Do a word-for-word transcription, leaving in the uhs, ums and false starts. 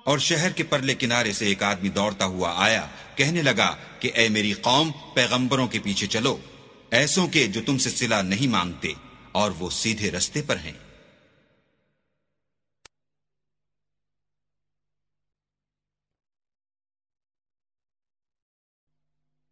और शहर के परले किनारे से एक आदमी दौड़ता हुआ आया, कहने लगा कि ऐ मेरी कौम, पैगंबरों के पीछे चलो, ऐसों के जो तुमसे सिला नहीं मांगते और वो सीधे रस्ते पर हैं।